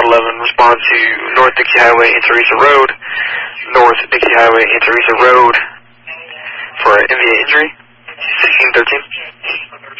11, respond to North Dixie Highway and Teresa Road. North Dixie Highway and Teresa Road for MVA injury, 1613.